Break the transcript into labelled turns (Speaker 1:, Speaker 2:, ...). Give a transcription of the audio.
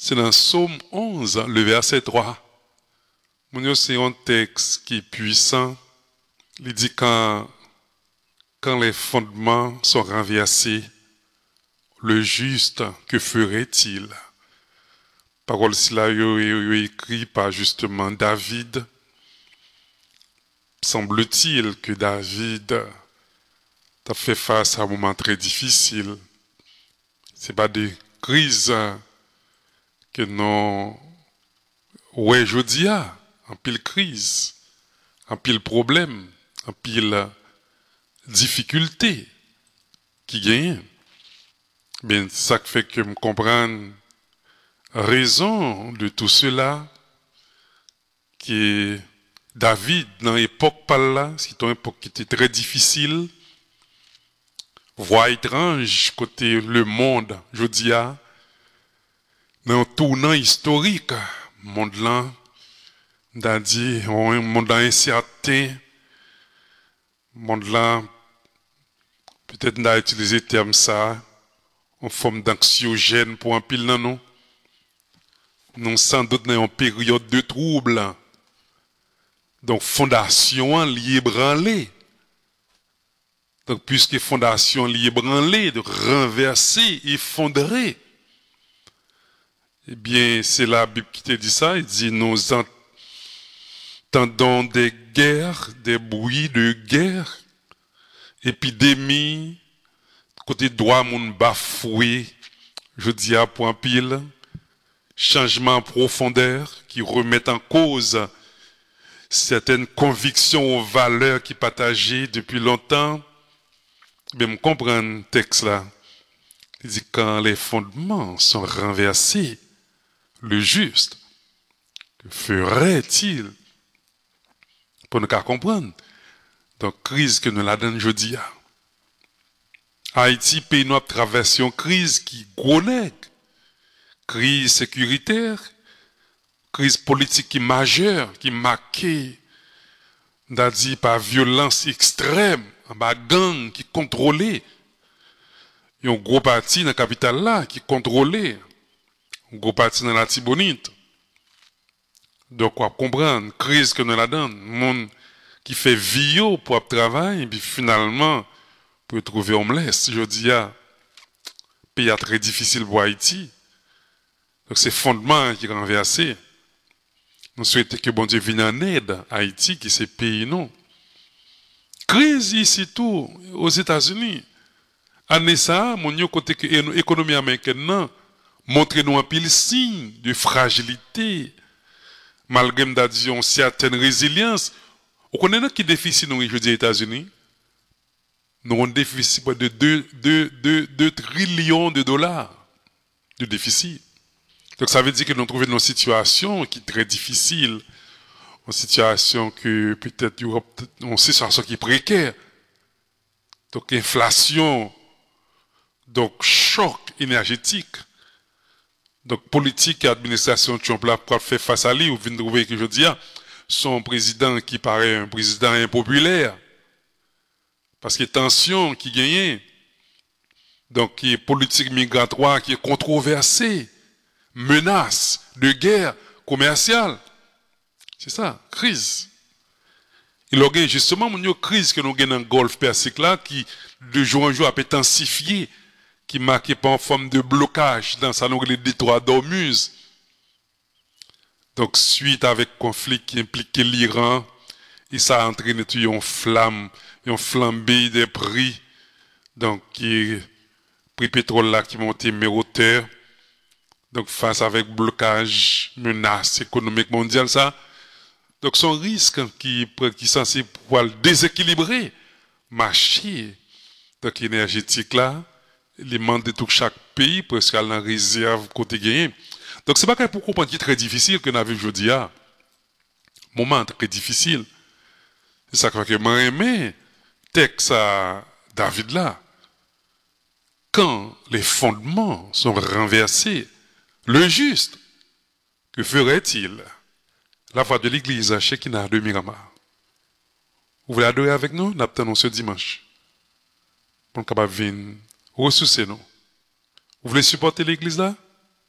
Speaker 1: C'est dans Psaume 11, le verset 3. C'est un texte qui est puissant. Il dit quand les fondements sont renversés, le juste, que ferait-il? Parole cela est écrit par justement David. Semble-t-il que David a fait face à un moment très difficile. C'est pas des crises que non. Ouais, je dis en pile crise, en pile problème, en pile difficulté qui gagne. Bien, ça fait que me comprendre raison de tout cela qui David dans l'époque par là, c'est une époque qui était très difficile, voie étrange côté le monde, je dis dans un tournant historique, monde là, d'un dit, un monde incertain, monde là, peut-être n'a utilisé le terme ça, en forme d'anxiogène pour un pile non. Nous sans doute dans une période de trouble. Donc fondation liée branlée. Donc puisque fondation liée branlée, de renverser, effondrer. Eh bien, c'est la Bible qui te dit ça. Il dit, nous entendons des guerres, des bruits de guerre, épidémies, côté droit, moun bafoué, je dis à point pile, changement en profondeur qui remettent en cause certaines convictions aux valeurs qui partagées depuis longtemps. Bien, me comprendre le texte là. Il dit quand les fondements sont renversés, le juste, que ferait-il? Pour nous comprendre. Donc, crise que nous la donne jeudi. Haïti, pays nous a traversé une crise qui gros crise sécuritaire, crise politique qui est majeure, qui est marquée, dit par violence extrême, en bas gang qui contrôlait. Il y a un gros parti dans la capitale là qui contrôlait, un gros parti dans la Tibonite. Donc, on comprendre, crise que nous la donne, monde qui fait vie pour travail, et puis finalement, pour trouver homeless, je dis, pays très difficile pour Haïti. Donc, c'est fondement qui est renversé. Nous souhaitons que bon Dieu vienne en aide à Haïti, qui c'est pays, non. Crise ici tout, aux États-Unis. Année ça, mon côté que l'économie américaine, non, montre-nous un pile signe de fragilité, malgré une certaine résilience. Vous connaissez qui déficit nous, je dis, aux États-Unis? Nous avons un déficit de 2 trillions de dollars de déficit. Donc ça veut dire que nous trouvons une situation qui est très difficile, une situation que peut-être une situation qui est précaire. Donc inflation, donc choc énergétique, donc politique et administration Trump là pour faire face à lui, vous venez de trouver que je dis son président qui paraît un président impopulaire, parce que tension qui gagne, donc qui est politique migratoire qui est controversée, menace de guerre commerciale. C'est ça, crise. Il y a justement une crise que nous avons dans le Golfe Persique là, qui de jour en jour a intensifié, qui marqué par une forme de blocage dans le détroit d'Ormuz. Donc, suite avec conflit qui impliquait l'Iran, et ça a entraîné une flamme, une flambée des prix, donc qui prix pétrole là qui montait méroteur. Donc, face avec blocage, menace économique mondiale, ça. Donc, son risque qui est censé pouvoir déséquilibrer marché donc énergétique là, il demande de tout chaque pays presque à la réserve côté gagné. Donc, c'est pas pour comprendre qui est très difficile que nous avons aujourd'hui. Moment très difficile. C'est ça que moi aimé texte à David là. Quand les fondements sont renversés, le juste, que ferait-il? La voix de l'église à Shekinah de Miramar. Vous voulez adorer avec nous? Nous attendons ce dimanche. Pour qu'on puisse venir ressourcer nous. Vous voulez supporter l'église là?